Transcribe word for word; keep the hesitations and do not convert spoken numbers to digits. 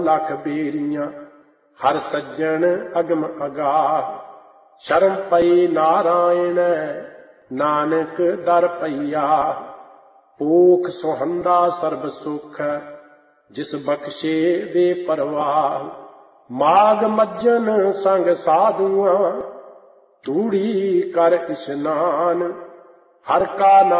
लख बेरियां हर सज्जन अगम अगाह। शरण पई नारायण नानक दर पईया। पोख सुहंदा सर्ब सुख जिस बख्शे बेपरवाह। माग मज्जन संग साधुआं तूड़ी कर इशनान। हर का